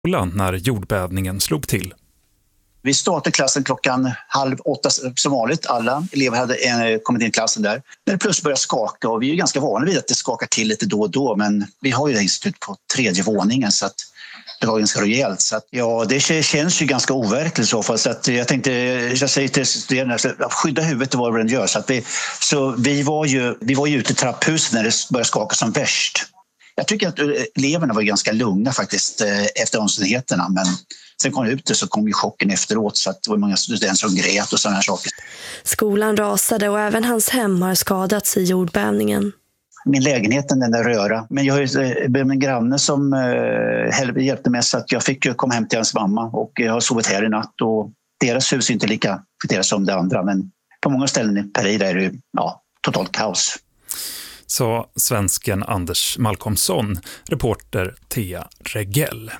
när jordbävningen slog till. Vi startade klassen 7:30 som vanligt. Alla elever hade kommit in i klassen där. När det plötsligt började skaka, och vi är ganska vana vid att det skakar till lite då och då, men vi har ju det institut på 3:e våningen så att det var ganska rejält. Så att, ja, det känns ju ganska overkligt så fall. Så att jag säger till studerande att skydda huvudet vad den gör. Så vi var ju ute i trapphuset när det började skaka som värst. Jag tycker att eleverna var ganska lugna faktiskt efter omständigheterna, men sen kom ut så kom ju chocken efteråt, så att det var många studenter som grät och sådana här saker. Skolan rasade och även hans hem har skadats i jordbävningen. Min lägenhet, den där röra. Men jag har en granne som hjälpte mig så att jag fick komma hem till hans mamma, och jag har sovit här i natt, och deras hus är inte lika fitterat som det andra, men på många ställen i Paris är det totalt kaos. Sa svensken Anders Malcolmsson, reporter Thea Regell.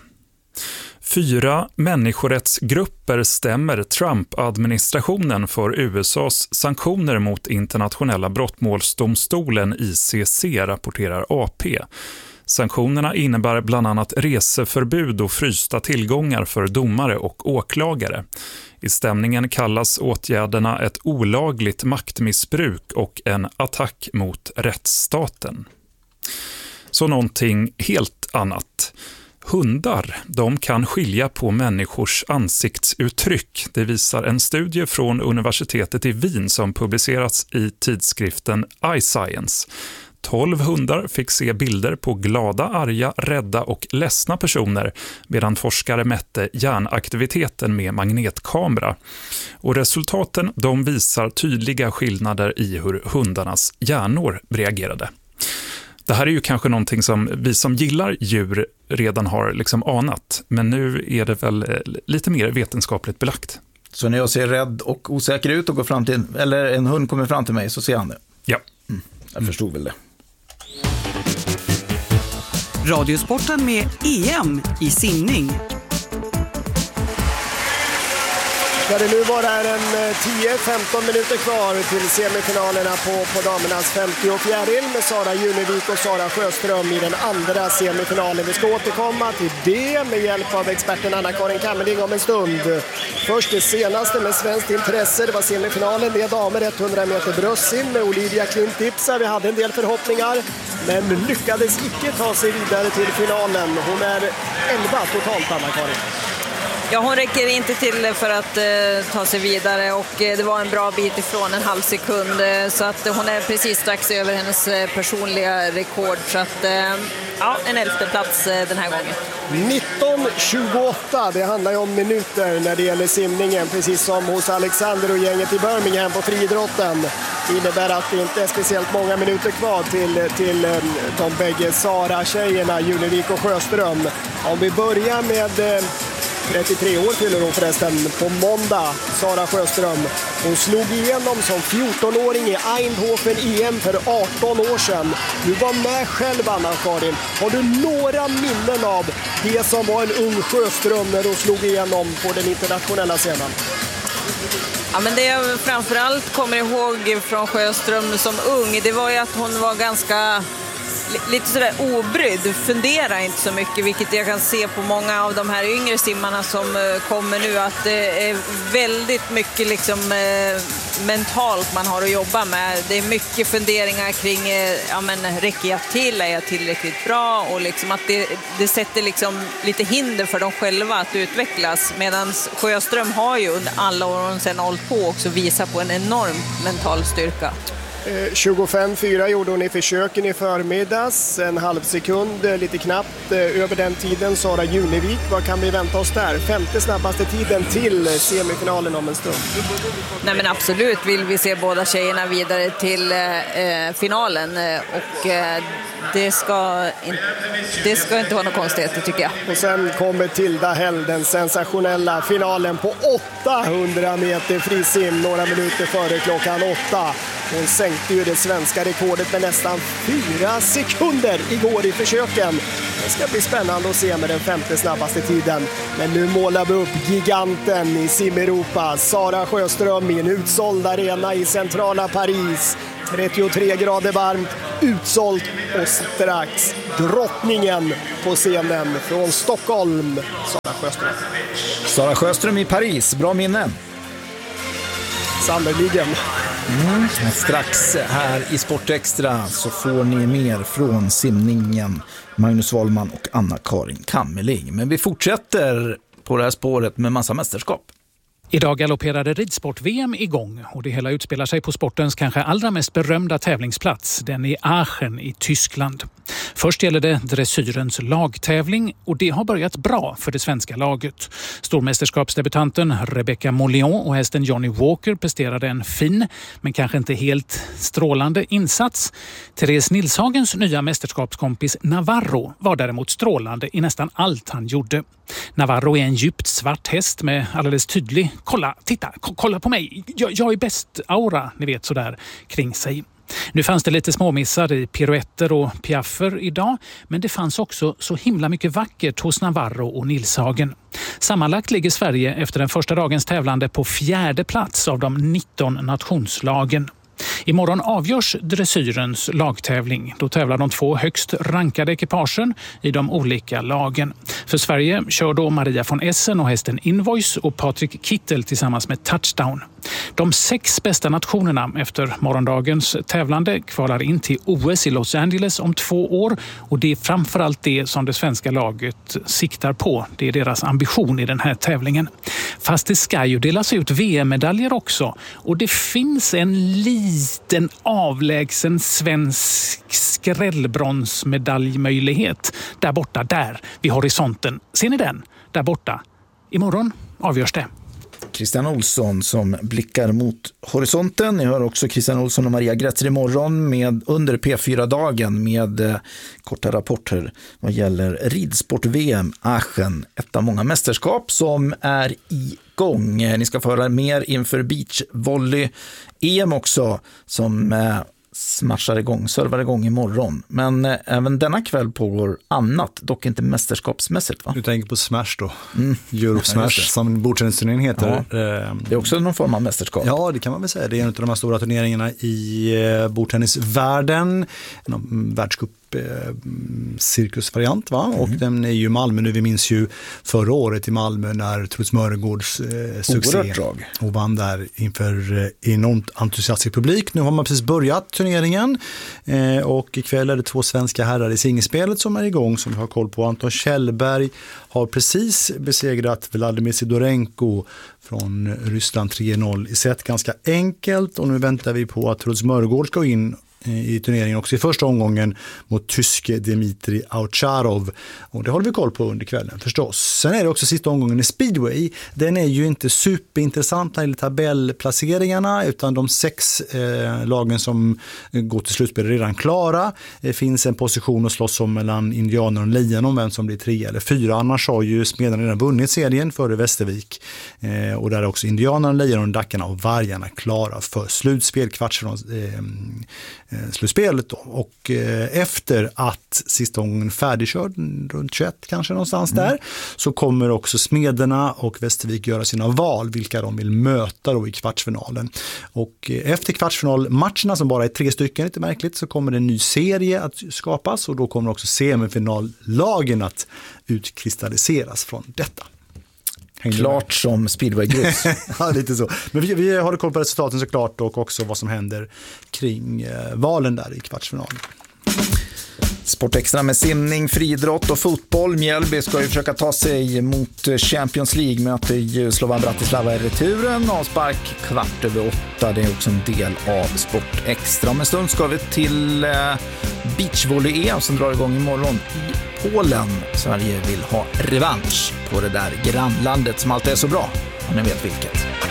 4 människorättsgrupper stämmer Trump-administrationen för USAs sanktioner mot internationella brottmålsdomstolen ICC, rapporterar AP. Sanktionerna innebär bland annat reseförbud och frysta tillgångar för domare och åklagare. I stämningen kallas åtgärderna ett olagligt maktmissbruk och en attack mot rättsstaten. Så någonting helt annat. Hundar, de kan skilja på människors ansiktsuttryck. Det visar en studie från universitetet i Wien som publicerats i tidskriften iScience. 12 hundar fick se bilder på glada, arga, rädda och ledsna personer medan forskare mätte hjärnaktiviteten med magnetkamera. Och resultaten de visar tydliga skillnader i hur hundarnas hjärnor reagerade. Det här är ju kanske någonting som vi som gillar djur redan har liksom anat, men nu är det väl lite mer vetenskapligt belagt. Så när jag ser rädd och osäker ut och går fram till, eller en hund kommer fram till mig, så ser han det? Ja. Jag förstod väl det. Radiosporten med EM i simning. Ska det nu vara en 10-15 minuter kvar till semifinalerna på damernas 50 och fjäril med Sara Junevik och Sara Sjöström i den andra semifinalen. Vi ska återkomma till det med hjälp av experten Anna-Karin Kammerling om en stund. Först det senaste med svenskt intresse, det var semifinalen. Det är damer 100 meter bröstsim med Olivia Klintipsa. Vi hade en del förhoppningar, men lyckades icke ta sig vidare till finalen. Hon är 11 totalt, Anna-Karin. Ja, hon räcker inte till för att ta sig vidare, och det var en bra bit ifrån en halv sekund, så att hon är precis strax över hennes personliga rekord, så att en 11:e plats den här gången. 19:28, det handlar ju om minuter när det gäller simningen, precis som hos Alexander och gänget i Birmingham på friidrotten. Det innebär att det inte är speciellt många minuter kvar till de bägge Sara-tjejerna, Junevik och Sjöström. Om vi börjar med 33 år fyller hon förresten på måndag, Sara Sjöström. Hon slog igenom som 14-åring i Eindhoven EM för 18 år sedan. Du var med själv, Anna-Karin. Har du några minnen av det som var en ung Sjöström när hon slog igenom på den internationella scenen? Ja, men det jag framförallt kommer ihåg från Sjöström som ung, det var ju att hon var ganska lite sådär obrydd, fundera inte så mycket, vilket jag kan se på många av de här yngre simmarna som kommer nu, att det är väldigt mycket liksom mentalt man har att jobba med. Det är mycket funderingar kring räcker jag till, är jag tillräckligt bra, och liksom att det sätter liksom lite hinder för dem själva att utvecklas, medan Sjöström har ju under alla år hon sedan hållit på också visat på en enorm mental styrka. 25-4 gjorde hon i försöken i förmiddags, en halv sekund lite knappt över den tiden. Sara Junevik, vad kan vi vänta oss där? 5:e snabbaste tiden till semifinalen om en stund. Nej, men absolut vill vi se båda tjejerna vidare till finalen, och det ska inte vara något konstigt, tycker jag. Och sen kommer Tilda Hell, den sensationella finalen på 800 meter frisim, några minuter före klockan 8. Hon sänkte ju det svenska rekordet med nästan 4 sekunder igår i försöken. Det ska bli spännande att se med den 5:e snabbaste tiden. Men nu målar vi upp giganten i Simeuropa, Sara Sjöström, i en utsåld arena i centrala Paris. 33 grader varmt, utsålt och strax drottningen på scenen från Stockholm, Sara Sjöström. Sara Sjöström i Paris, bra minnen. Sannerligen. Strax här i Sportextra så får ni mer från simningen, Magnus Wahlman och Anna-Karin Kammerling. Men vi fortsätter på det här spåret med massa mästerskap. Idag galopperade ridsport-VM igång och det hela utspelar sig på sportens kanske allra mest berömda tävlingsplats, den i Aachen i Tyskland. Först gäller det dressyrens lagtävling och det har börjat bra för det svenska laget. Stormästerskapsdebutanten Rebecca Molion och hästen Johnny Walker presterade en fin, men kanske inte helt strålande insats. Therese Nilshagens nya mästerskapskompis Navarro var däremot strålande i nästan allt han gjorde. Navarro är en djupt svart häst med alldeles tydlig, kolla på mig, jag är bäst aura, ni vet sådär, kring sig. Nu fanns det lite småmissar i piruetter och piaffer idag, men det fanns också så himla mycket vackert hos Navarro och Nilshagen. Sammanlagt ligger Sverige efter den första dagens tävlande på 4:e plats av de 19 nationslagen. Imorgon avgörs dressyrens lagtävling. Då tävlar de 2 högst rankade ekipagen i de olika lagen. För Sverige kör då Maria von Essen och hästen Invoice och Patrik Kittel tillsammans med Touchdown. De 6 bästa nationerna efter morgondagens tävlande kvalar in till OS i Los Angeles om 2 år och det är framförallt det som det svenska laget siktar på. Det är deras ambition i den här tävlingen. Fast det ska ju delas ut VM-medaljer också och det finns en liten avlägsen svensk skrällbronsmedaljmöjlighet där borta, där vid horisonten. Ser ni den? Där borta. Imorgon avgörs det. Christian Olsson som blickar mot horisonten. Ni hör också Christian Olsson och Maria Grätzer imorgon under P4-dagen med korta rapporter vad gäller ridsport-VM Aachen. Ett av många mästerskap som är igång. Ni ska få höra mer inför beachvolley-EM också som servar igång imorgon. Men även denna kväll pågår annat, dock inte mästerskapsmässigt, va? Du tänker på Smash då? Europe Smash, som bordtennisturneringen heter. Ja. Det är också någon form av mästerskap. Ja, det kan man väl säga. Det är en av de här stora turneringarna i bordtennisvärlden. En världscup cirkusvariant, va? Och den är ju i Malmö nu. Vi minns ju förra året i Malmö när Truls Mörgårds succé och vann där inför enormt entusiastisk publik. Nu har man precis börjat turneringen och ikväll är det 2 svenska herrar i singelspelet som är igång som vi har koll på. Anton Kjellberg har precis besegrat Vladimir Sidorenko från Ryssland 3-0 i set, ganska enkelt, och nu väntar vi på att Truls Mörgård ska in i turneringen också i första omgången mot tyske Dmitri Aucharov, och det håller vi koll på under kvällen förstås. Sen är det också sista omgången i speedway. Den är ju inte superintressant när det gäller tabellplaceringarna, utan de 6 lagen som går till slutspel är redan klara. Det finns en position att slåss om mellan Indianer och Lejon om vem som blir 3 eller 4. Annars har ju Smederna redan vunnit serien före Västervik, och där är också Indianer, Lejon, Dackarna och Vargarna klara för slutspel, slutspelet då. Och efter att sista gången färdigkörd runt 21 kanske någonstans där, så kommer också Smederna och Västervik göra sina val vilka de vill möta då i kvartsfinalen. Och efter kvartsfinalmatcherna som bara är 3 stycken, lite märkligt, så kommer det en ny serie att skapas, och då kommer också semifinallagen att utkristalliseras från detta. Klart som speedway-grus. Ja, lite så. Men vi har koll på resultaten såklart, och också vad som händer kring valen där i kvartsfinalen. Sportextra med simning, friidrott och fotboll. Mjällby ska ju försöka ta sig mot Champions League, möter ju Slovan Bratislava i returen. Avspark 7:15. Det är också en del av Sportextra. Om en stund ska vi till beachvolley-EM som drar igång imorgon i Polen. Sverige vill ha revansch på det där grannlandet som alltid är så bra, om ni vet vilket.